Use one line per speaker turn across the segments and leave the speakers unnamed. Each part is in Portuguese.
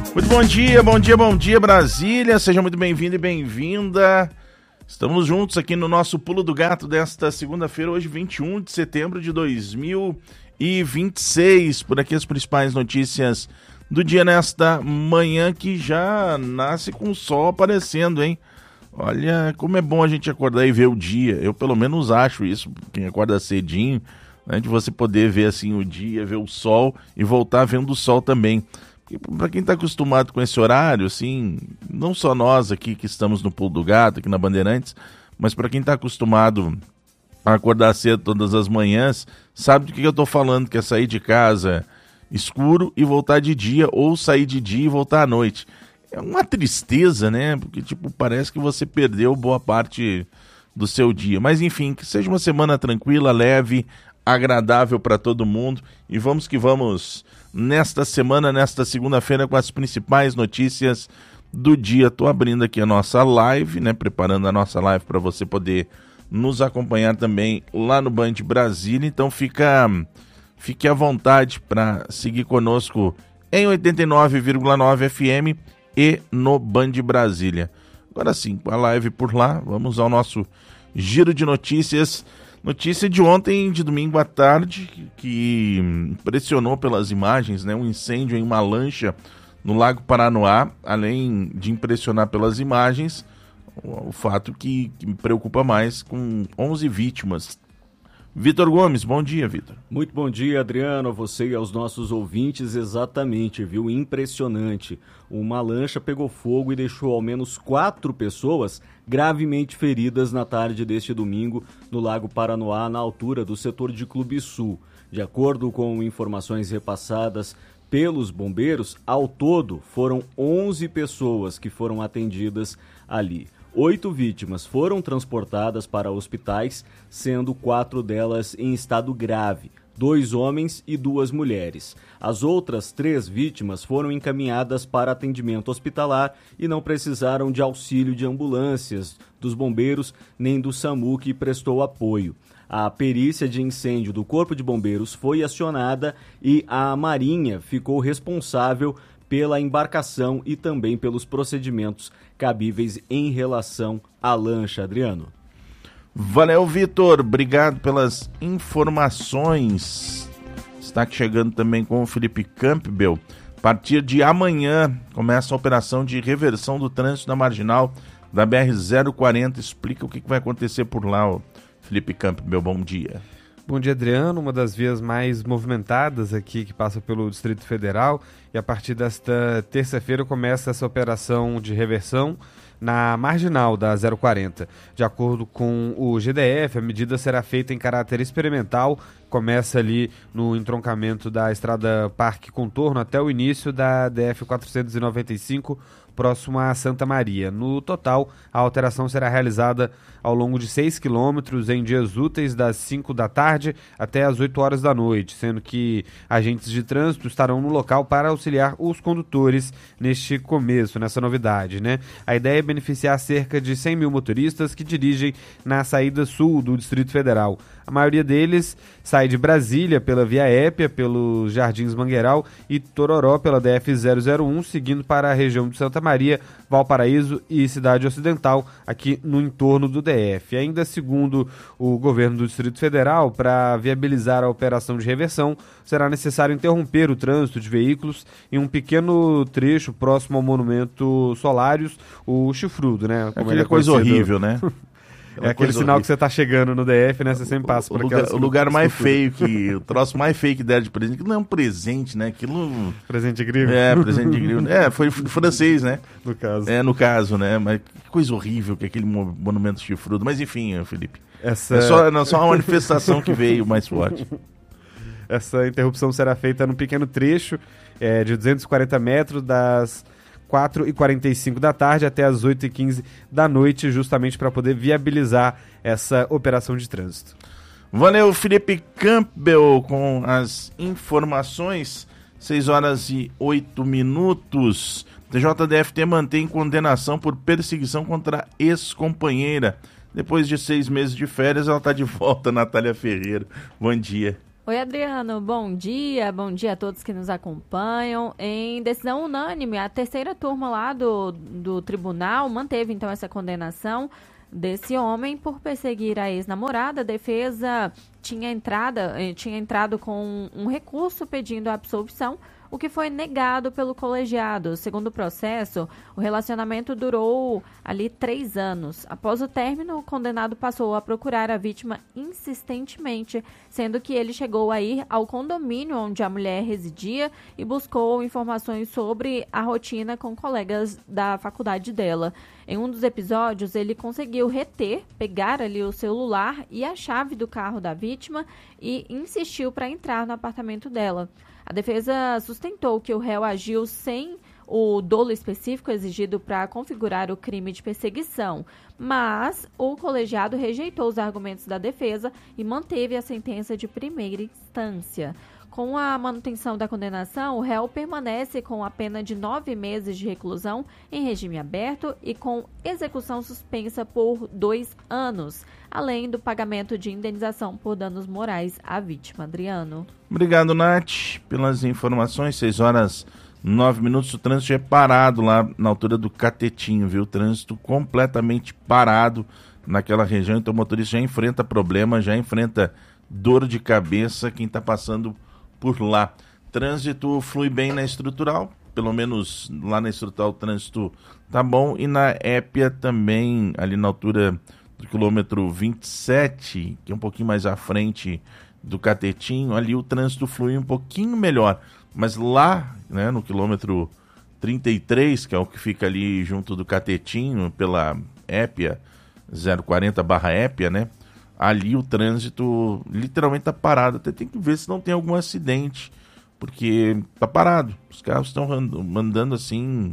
Muito bom dia Brasília, seja muito bem-vindo e bem-vinda. Estamos juntos aqui no nosso Pulo do Gato desta segunda-feira, hoje 21 de setembro de 2026. Por aqui as principais notícias do dia nesta manhã que já nasce com o sol aparecendo, hein? Olha como é bom a gente acordar e ver o dia, eu pelo menos acho isso, quem acorda cedinho, né, de você poder ver assim o dia, ver o sol e voltar vendo o sol também. Para quem está acostumado com esse horário, assim, não só nós aqui que estamos no Pulo do Gato, aqui na Bandeirantes, mas para quem está acostumado a acordar cedo todas as manhãs, sabe do que eu estou falando, que é sair de casa escuro e voltar de dia, ou sair de dia e voltar à noite. É uma tristeza, né? Porque, parece que você perdeu boa parte do seu dia. Mas, enfim, que seja uma semana tranquila, leve, agradável para todo mundo. E vamos que vamos nesta semana, nesta segunda-feira, com as principais notícias do dia. Estou abrindo aqui a nossa live, né? Preparando a nossa live para você poder nos acompanhar também lá no Band Brasília. Então fique à vontade para seguir conosco em 89,9 FM e no Band Brasília. Agora sim, com a live por lá, vamos ao nosso giro de notícias. Notícia de ontem, de domingo à tarde, que impressionou pelas imagens, né? Um incêndio em uma lancha no Lago Paranoá. Além de impressionar pelas imagens, o fato que me preocupa mais, com 11 vítimas. Vitor Gomes, bom dia, Vitor.
Muito bom dia, Adriano, a você e aos nossos ouvintes. Exatamente, viu? Impressionante. Uma lancha pegou fogo e deixou ao menos 4 pessoas gravemente feridas na tarde deste domingo no Lago Paranoá, na altura do setor de Clube Sul. De acordo com informações repassadas pelos bombeiros, ao todo foram 11 pessoas que foram atendidas ali. 8 vítimas foram transportadas para hospitais, sendo 4 delas em estado grave, 2 homens e 2 mulheres. As outras 3 vítimas foram encaminhadas para atendimento hospitalar e não precisaram de auxílio de ambulâncias, dos bombeiros nem do SAMU, que prestou apoio. A perícia de incêndio do Corpo de Bombeiros foi acionada e a Marinha ficou responsável pela embarcação e também pelos procedimentos cabíveis em relação à lancha, Adriano.
Valeu, Vitor. Obrigado pelas informações. Destaque chegando também com o Felipe Campbell. A partir de amanhã começa a operação de reversão do trânsito na marginal da BR-040. Explica o que vai acontecer por lá, Felipe Campbell. Bom dia.
Bom dia, Adriano. Uma das vias mais movimentadas aqui que passa pelo Distrito Federal, e a partir desta terça-feira começa essa operação de reversão na marginal da 040. De acordo com o GDF, a medida será feita em caráter experimental, começa ali no entroncamento da Estrada Parque Contorno até o início da DF 495, próximo a Santa Maria. No total, a alteração será realizada ao longo de 6 quilômetros em dias úteis, das 5 da tarde até as 8 horas da noite, sendo que agentes de trânsito estarão no local para auxiliar os condutores neste começo, nessa novidade, né? A ideia é beneficiar cerca de 100 mil motoristas que dirigem na saída sul do Distrito Federal. A maioria deles sai de Brasília pela Via Épia, pelos Jardins Mangueiral e Tororó pela DF-001, seguindo para a região de Santa Maria, Valparaíso e Cidade Ocidental, aqui no entorno do DF. Ainda segundo o governo do Distrito Federal, para viabilizar a operação de reversão, será necessário interromper o trânsito de veículos em um pequeno trecho próximo ao Monumento Solários, o Chifrudo, né?
Como aquela coisa horrível, né?
É aquele sinal horrível que você tá chegando no DF, né? Você sempre passa por
o lugar mais feio o troço mais feio que deram de presente, aquilo não é um presente, né? Aquilo...
Presente de grilo?
Presente de grilo. Foi francês, né?
No caso,
né? Mas que coisa horrível que é aquele monumento chifrudo. Mas enfim, Felipe, é só uma manifestação que veio mais forte.
Essa interrupção será feita num pequeno trecho de 240 metros das 4h45 da tarde até as 8h15 da noite, justamente para poder viabilizar essa operação de trânsito.
Valeu, Felipe Campbell, com as informações. 6h08. TJDFT mantém condenação por perseguição contra ex-companheira. Depois de 6 meses de férias, ela está de volta, Natália Ferreira. Bom dia.
Oi, Adriano, bom dia a todos que nos acompanham. Em decisão unânime, a terceira turma lá do tribunal manteve então essa condenação desse homem por perseguir a ex-namorada. A defesa tinha entrado com um recurso pedindo a absolvição, o que foi negado pelo colegiado. Segundo o processo, o relacionamento durou ali 3 anos. Após o término, o condenado passou a procurar a vítima insistentemente, sendo que ele chegou a ir ao condomínio onde a mulher residia e buscou informações sobre a rotina com colegas da faculdade dela. Em um dos episódios, ele conseguiu pegar ali o celular e a chave do carro da vítima e insistiu para entrar no apartamento dela. A defesa sustentou que o réu agiu sem o dolo específico exigido para configurar o crime de perseguição, mas o colegiado rejeitou os argumentos da defesa e manteve a sentença de primeira instância. Com a manutenção da condenação, o réu permanece com a pena de 9 meses de reclusão em regime aberto e com execução suspensa por 2 anos, além do pagamento de indenização por danos morais à vítima. Adriano.
Obrigado, Nath, pelas informações. 6h09. O trânsito é parado lá na altura do Catetinho, viu? O trânsito completamente parado naquela região. Então o motorista já enfrenta problema, já enfrenta dor de cabeça. Quem está passando por lá. Trânsito flui bem na estrutural, pelo menos lá na estrutural o trânsito tá bom, e na Épia também, ali na altura do quilômetro 27, que é um pouquinho mais à frente do Catetinho, ali o trânsito flui um pouquinho melhor, mas lá, né, no quilômetro 33, que é o que fica ali junto do Catetinho, pela Épia, 040/Épia, né? Ali o trânsito literalmente está parado. Até tem que ver se não tem algum acidente, porque está parado. Os carros estão andando assim,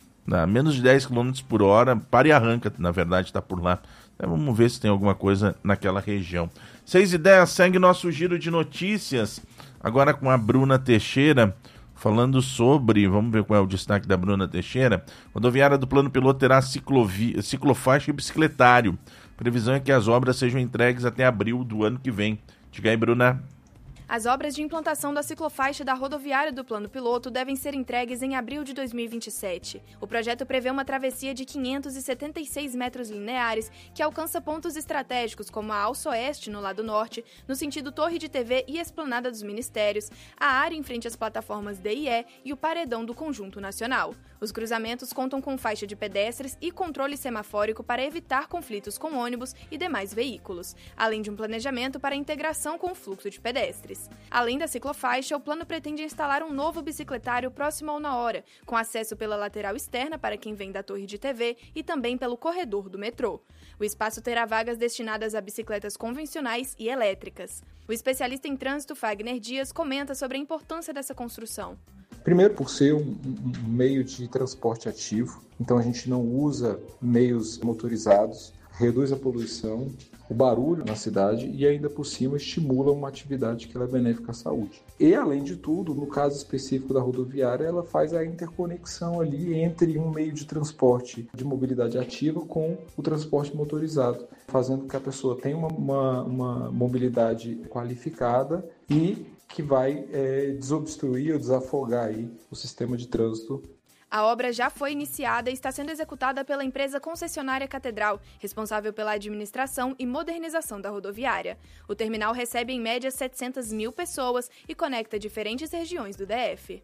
a menos de 10 km por hora, para e arranca, na verdade, está por lá. Então, vamos ver se tem alguma coisa naquela região. 6h10, segue nosso giro de notícias, agora com a Bruna Teixeira, falando sobre, vamos ver qual é o destaque da Bruna Teixeira. Rodoviária do Plano Piloto terá ciclofaixa e bicicletário. Previsão é que as obras sejam entregues até abril do ano que vem. Diga aí, Bruna.
As obras de implantação da ciclofaixa da rodoviária do Plano Piloto devem ser entregues em abril de 2027. O projeto prevê uma travessia de 576 metros lineares que alcança pontos estratégicos como a Alça Oeste, no lado norte, no sentido Torre de TV e Esplanada dos Ministérios, a área em frente às plataformas D e E e o paredão do Conjunto Nacional. Os cruzamentos contam com faixa de pedestres e controle semafórico para evitar conflitos com ônibus e demais veículos, além de um planejamento para a integração com o fluxo de pedestres. Além da ciclofaixa, o plano pretende instalar um novo bicicletário próximo ao Na Hora, com acesso pela lateral externa para quem vem da Torre de TV e também pelo corredor do metrô. O espaço terá vagas destinadas a bicicletas convencionais e elétricas. O especialista em trânsito Fagner Dias comenta sobre a importância dessa construção.
Primeiro, por ser um meio de transporte ativo, então a gente não usa meios motorizados, reduz a poluição, o barulho na cidade e ainda por cima estimula uma atividade que ela é benéfica à saúde. E além de tudo, no caso específico da rodoviária, ela faz a interconexão ali entre um meio de transporte de mobilidade ativa com o transporte motorizado, fazendo com que a pessoa tenha uma mobilidade qualificada e que vai desobstruir ou desafogar aí o sistema de trânsito.
A obra já foi iniciada e está sendo executada pela empresa concessionária Catedral, responsável pela administração e modernização da rodoviária. O terminal recebe em média 700 mil pessoas e conecta diferentes regiões do DF.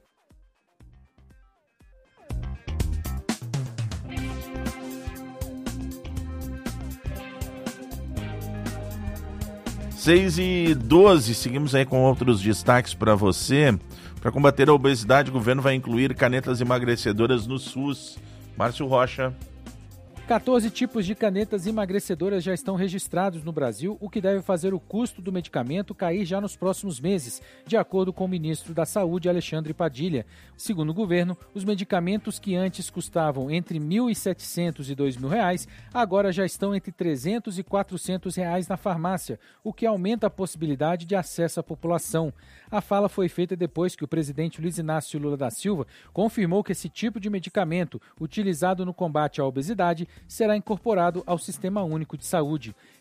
Seis e 12, seguimos aí com outros destaques para você. Para combater a obesidade, o governo vai incluir canetas emagrecedoras no SUS. Márcio Rocha.
14 tipos de canetas emagrecedoras já estão registrados no Brasil, o que deve fazer o custo do medicamento cair já nos próximos meses, de acordo com o ministro da Saúde, Alexandre Padilha. Segundo o governo, os medicamentos que antes custavam entre R$ 1.700 e R$ 2.000, agora já estão entre R$ 300 e R$ 400 na farmácia, o que aumenta a possibilidade de acesso à população. A fala foi feita depois que o presidente Luiz Inácio Lula da Silva confirmou que esse tipo de medicamento, utilizado no combate à obesidade, será incorporado ao Sistema Único de Saúde.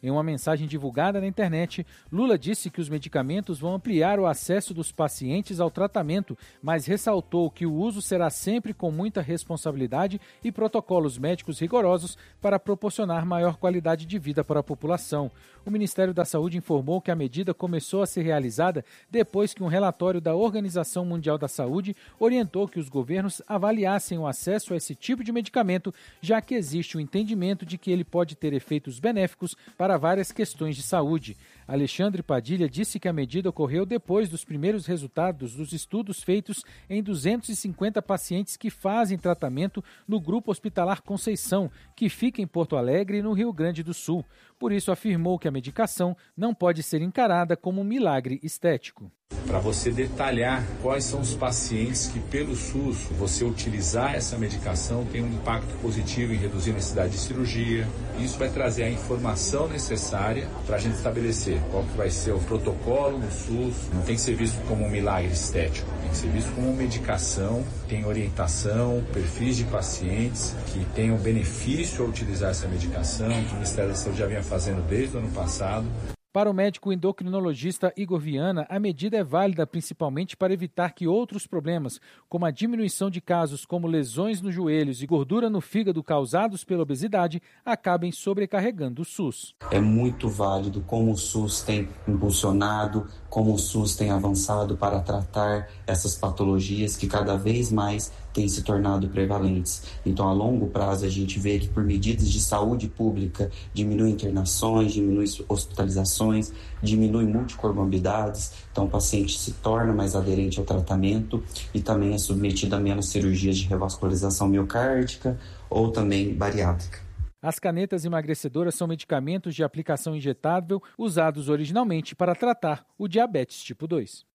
Em uma mensagem divulgada na internet, Lula disse que os medicamentos vão ampliar o acesso dos pacientes ao tratamento, mas ressaltou que o uso será sempre com muita responsabilidade e protocolos médicos rigorosos para proporcionar maior qualidade de vida para a população. O Ministério da Saúde informou que a medida começou a ser realizada depois que um relatório da Organização Mundial da Saúde orientou que os governos avaliassem o acesso a esse tipo de medicamento, já que existe o entendimento de que ele pode ter efeitos benéficos para várias questões de saúde. Alexandre Padilha disse que a medida ocorreu depois dos primeiros resultados dos estudos feitos em 250 pacientes que fazem tratamento no Grupo Hospitalar Conceição, que fica em Porto Alegre, no Rio Grande do Sul. Por isso, afirmou que a medicação não pode ser encarada como um milagre estético.
Para você detalhar quais são os pacientes que, pelo SUS, você utilizar essa medicação tem um impacto positivo em reduzir a necessidade de cirurgia. Isso vai trazer a informação necessária para a gente estabelecer qual que vai ser o protocolo no SUS. Não tem que ser visto como um milagre estético, tem que ser visto como uma medicação, tem orientação, perfis de pacientes que tenham benefício ao utilizar essa medicação, que o Ministério da Saúde já vinha fazendo desde o ano passado.
Para o médico endocrinologista Igor Viana, a medida é válida principalmente para evitar que outros problemas, como a diminuição de casos como lesões nos joelhos e gordura no fígado causados pela obesidade, acabem sobrecarregando o SUS.
É muito válido como o SUS tem impulsionado, como o SUS tem avançado para tratar essas patologias que cada vez mais têm se tornado prevalentes. Então, a longo prazo, a gente vê que por medidas de saúde pública, diminui internações, diminui hospitalizações, diminui multicomorbidades, então o paciente se torna mais aderente ao tratamento e também é submetido a menos cirurgias de revascularização miocárdica ou também bariátrica.
As canetas emagrecedoras são medicamentos de aplicação injetável usados originalmente para tratar o diabetes tipo 2.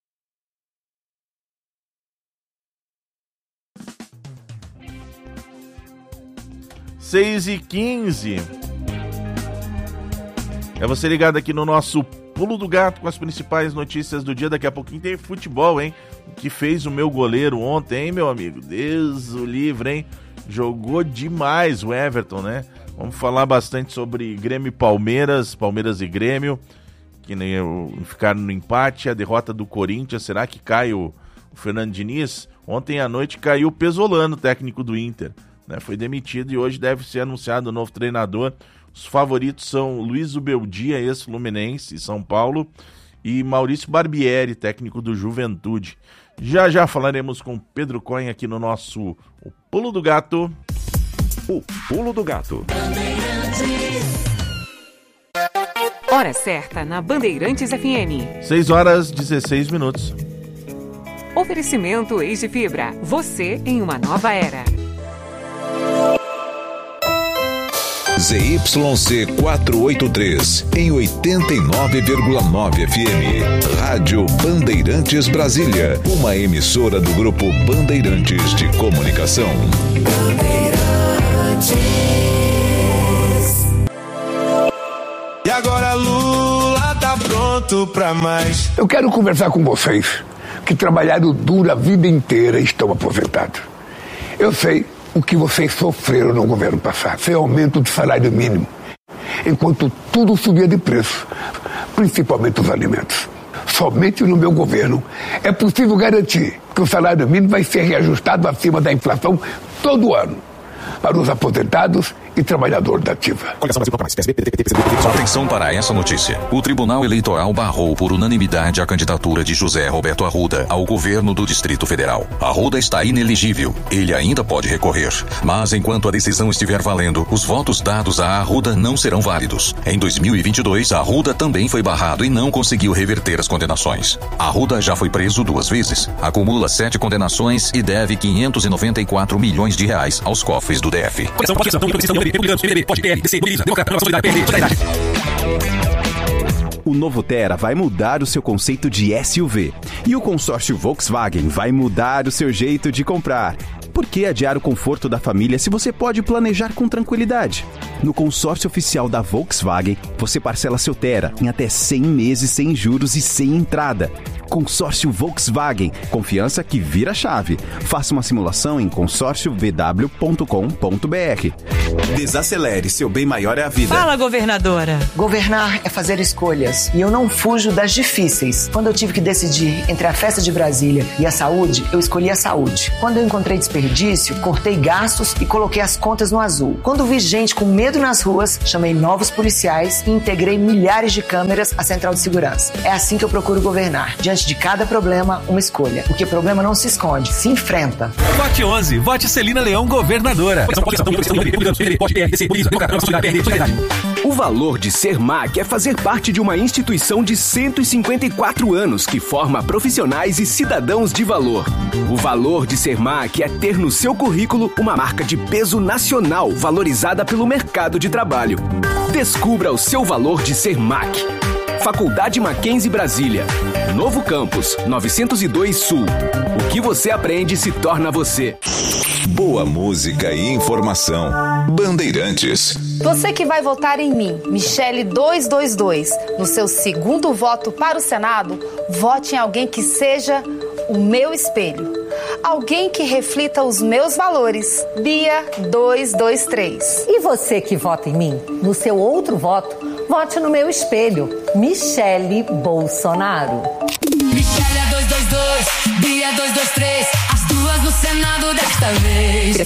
Seis e 15. É você ligado aqui no nosso Pulo do Gato com as principais notícias do dia. Daqui a pouquinho tem futebol, hein? O que fez o meu goleiro ontem, hein, meu amigo? Deus o livre, hein? Jogou demais o Everton, né? Vamos falar bastante sobre Grêmio e Palmeiras, Palmeiras e Grêmio, que nem ficaram no empate, a derrota do Corinthians. Será que cai o Fernando Diniz? Ontem à noite caiu o Pesolano, técnico do Inter, né? Foi demitido e hoje deve ser anunciado o novo treinador. Os favoritos são Luiz Ubeldia, ex-Fluminense, São Paulo, e Maurício Barbieri, técnico do Juventude. Já falaremos com Pedro Cohen aqui no nosso O Pulo do Gato.
O Pulo do Gato.
Hora certa na Bandeirantes FM.
6h16.
Oferecimento Eis de Fibra. Você em uma nova era.
ZYC 483, em 89,9 FM. Rádio Bandeirantes Brasília, uma emissora do Grupo Bandeirantes de Comunicação.
E agora Lula tá pronto pra mais.
Eu quero conversar com vocês que trabalharam duro a vida inteira e estão aposentados. Eu sei o que vocês sofreram no governo passado. Foi aumento do salário mínimo, enquanto tudo subia de preço, principalmente os alimentos. Somente no meu governo é possível garantir que o salário mínimo vai ser reajustado acima da inflação todo ano, para os aposentados e trabalhadores da ativa.
Atenção para essa notícia. O Tribunal Eleitoral barrou por unanimidade a candidatura de José Roberto Arruda ao governo do Distrito Federal. Arruda está inelegível. Ele ainda pode recorrer. Mas enquanto a decisão estiver valendo, os votos dados a Arruda não serão válidos. Em 2022, Arruda também foi barrado e não conseguiu reverter as condenações. Arruda já foi preso 2 vezes, acumula 7 condenações e deve 594 milhões de reais aos cofres do DF.
O novo Tera vai mudar o seu conceito de SUV. E o consórcio Volkswagen vai mudar o seu jeito de comprar. Por que adiar o conforto da família se você pode planejar com tranquilidade? No consórcio oficial da Volkswagen, você parcela seu Tera em até 100 meses sem juros e sem entrada. Consórcio Volkswagen, confiança que vira chave. Faça uma simulação em consórciovw.com.br. Desacelere, seu bem maior é a vida.
Fala, governadora.
Governar é fazer escolhas e eu não fujo das difíceis. Quando eu tive que decidir entre a festa de Brasília e a saúde, eu escolhi a saúde. Quando eu encontrei desperdício, cortei gastos e coloquei as contas no azul. Quando vi gente com medo nas ruas, chamei novos policiais e integrei milhares de câmeras à central de segurança. É assim que eu procuro governar. Diante de cada problema, uma escolha. Porque problema não se esconde, se enfrenta.
Vote 11. Vote Celina Leão, governadora.
O valor de ser MAC é fazer parte de uma instituição de 154 anos que forma profissionais e cidadãos de valor. O valor de ser MAC é ter no seu currículo uma marca de peso nacional valorizada pelo mercado de trabalho. Descubra o seu valor de ser MAC. Faculdade Mackenzie Brasília. Novo campus, 902 Sul. O que você aprende se torna você.
Boa música e informação. Bandeirantes.
Você que vai votar em mim, Michele 222, no seu segundo voto para o Senado, vote em alguém que seja o meu espelho. Alguém que reflita os meus valores. Bia 223.
E você que vota em mim, no seu outro voto, vote no meu espelho, Michele Bolsonaro.
Michele 222, Bia 223, as duas no Senado desta vez.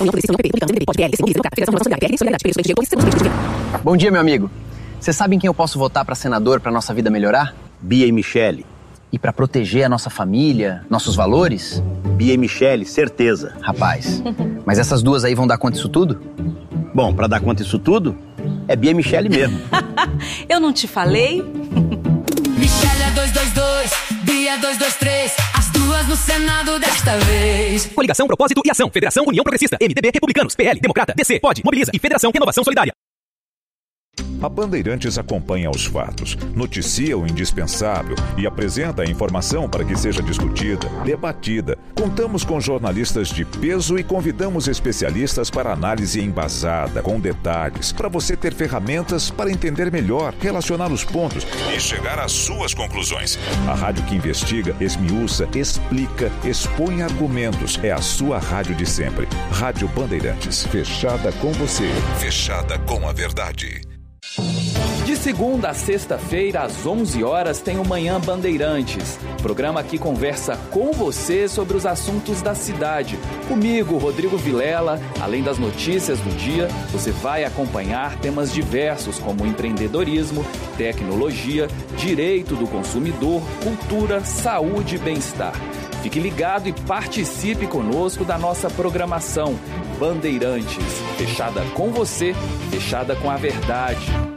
Bom dia, meu amigo. Você sabe em quem eu posso votar para senador para nossa vida melhorar?
Bia e Michele.
E para proteger a nossa família, nossos valores?
Bia e Michele, certeza.
Rapaz, mas essas duas aí vão dar conta disso tudo?
Bom, para dar conta disso tudo, é Bia e Michele mesmo.
Eu não te falei?
Michele 222, Bia 223, as duas no Senado desta vez.
Coligação, Propósito e Ação. Federação União Progressista. MDB, Republicanos, PL, Democrata, DC, Pode, Mobiliza e Federação Renovação Solidária.
A Bandeirantes acompanha os fatos, noticia o indispensável e apresenta a informação para que seja discutida, debatida. Contamos com jornalistas de peso e convidamos especialistas para análise embasada, com detalhes, para você ter ferramentas para entender melhor, relacionar os pontos e chegar às suas conclusões. A rádio que investiga, esmiuça, explica, expõe argumentos. É a sua rádio de sempre. Rádio Bandeirantes. Fechada com você. Fechada com a verdade.
De segunda a sexta-feira, às 11 horas, tem o Manhã Bandeirantes. Programa que conversa com você sobre os assuntos da cidade. Comigo, Rodrigo Vilela, além das notícias do dia, você vai acompanhar temas diversos como empreendedorismo, tecnologia, direito do consumidor, cultura, saúde e bem-estar. Fique ligado e participe conosco da nossa programação. Bandeirantes, fechada com você, fechada com a verdade.